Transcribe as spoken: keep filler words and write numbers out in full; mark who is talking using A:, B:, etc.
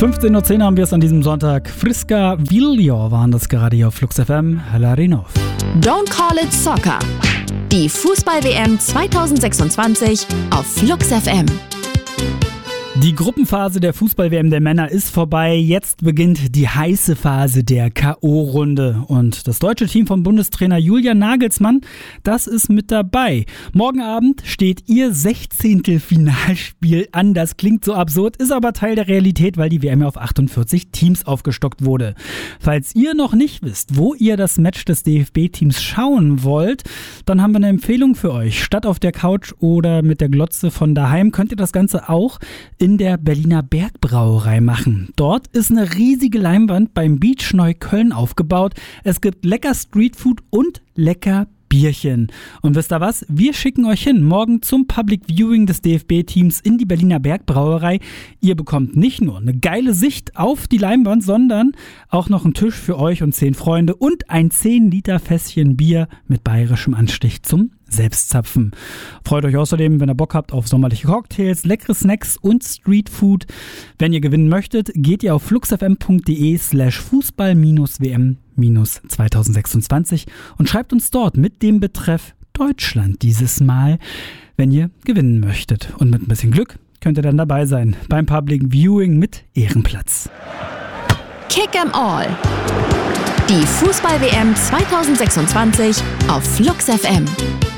A: fünfzehn Uhr zehn haben wir es an diesem Sonntag. Friska Viljo waren das gerade hier auf Flux F M. Larinov.
B: Don't call it soccer. Die Fußball-W M zwanzig sechsundzwanzig auf Flux F M.
A: Die Gruppenphase der Fußball-W M der Männer ist vorbei. Jetzt beginnt die heiße Phase der K O-Runde. Und das deutsche Team von Bundestrainer Julian Nagelsmann, das ist mit dabei. Morgen Abend steht ihr sechzehnte Finalspiel an. Das klingt so absurd, ist aber Teil der Realität, weil die W M ja auf achtundvierzig Teams aufgestockt wurde. Falls ihr noch nicht wisst, wo ihr das Match des D F B-Teams schauen wollt, dann haben wir eine Empfehlung für euch. Statt auf der Couch oder mit der Glotze von daheim könnt ihr das Ganze auch in der Berliner Bergbrauerei machen. Dort ist eine riesige Leinwand beim Beach Neukölln aufgebaut. Es gibt lecker Streetfood und lecker Bierchen. Und wisst ihr was? Wir schicken euch hin morgen zum Public Viewing des D F B-Teams in die Berliner Bergbrauerei. Ihr bekommt nicht nur eine geile Sicht auf die Leinwand, sondern auch noch einen Tisch für euch und zehn Freunde und ein zehn Liter Fässchen Bier mit bayerischem Anstich zum Selbstzapfen. Freut euch außerdem, wenn ihr Bock habt auf sommerliche Cocktails, leckere Snacks und Streetfood. Wenn ihr gewinnen möchtet, geht ihr auf fluxfm.de slash Fußball-W M zwanzig sechsundzwanzig und schreibt uns dort mit dem Betreff Deutschland dieses Mal, wenn ihr gewinnen möchtet. Und mit ein bisschen Glück könnt ihr dann dabei sein beim Public Viewing mit Ehrenplatz.
B: Kick 'em all. Die Fußball-W M zwanzig sechsundzwanzig auf Flux F M.